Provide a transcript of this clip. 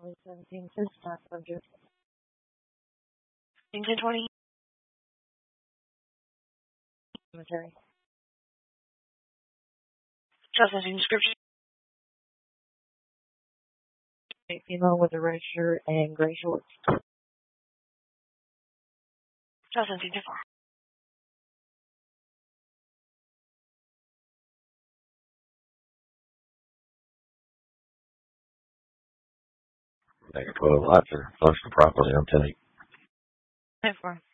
17 says not subject. 1020. Cemetery. Substance description. Female with a red shirt and gray shorts. Substance different. Negative 12 lights are functioning properly on 10-8. 10-4.